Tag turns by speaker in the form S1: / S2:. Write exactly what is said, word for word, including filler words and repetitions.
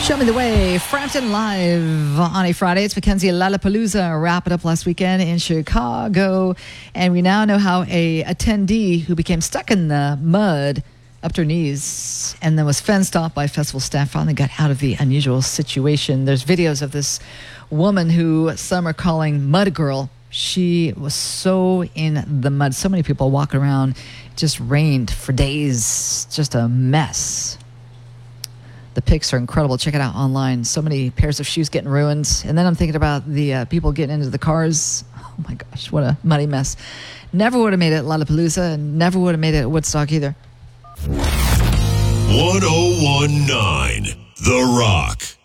S1: Show Me the Way, Frampton Live on a Friday. It's Mackenzie Lollapalooza. Wrap it up last weekend in Chicago. And we now know how a attendee who became stuck in the mud up to her knees and then was fenced off by festival staff finally got out of the unusual situation. There's videos of this woman who some are calling Mud Girl. She was so in the mud. So many people walking around. It just rained for days. Just a mess. The pics are incredible. Check it out online. So many pairs of shoes getting ruined. And then I'm thinking about the uh, people getting into the cars. Oh my gosh, what a muddy mess. Never would have made it at Lollapalooza and never would have made it at Woodstock either.
S2: one oh one point nine The Rock.